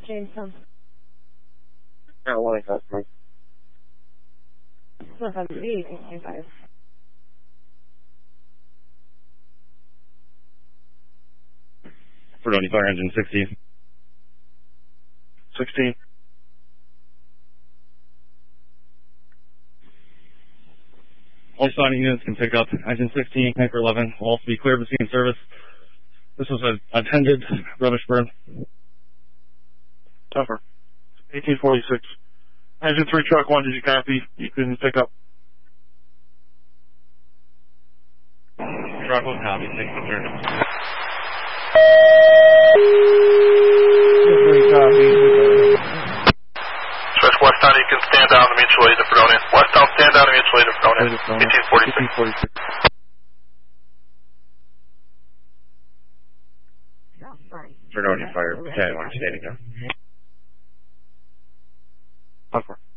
Jamestown. Yeah, 1 customer. 1825. Fredoni Fire Engine 16. 16. All responding units can pick up Engine 16, Hyper 11, will also be cleared to scene service. This was an attended rubbish burn. Tougher. 1846. Engine 3 truck 1, did you copy? You can pick up. Truck 1 copy, thanks for turn. Switch westbound, you can stand down to mutual aid to Fredoni. Westbound, stand down to mutual aid to Fredoni. 1846. 1846. Fredoni Fire, 10, 1 standing up. Tougher.